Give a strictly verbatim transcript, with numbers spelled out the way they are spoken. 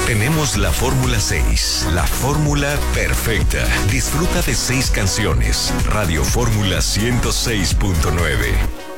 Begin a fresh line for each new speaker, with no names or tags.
Tenemos la Fórmula seis, la fórmula perfecta. Disfruta de seis canciones. Radio Fórmula ciento seis punto nueve.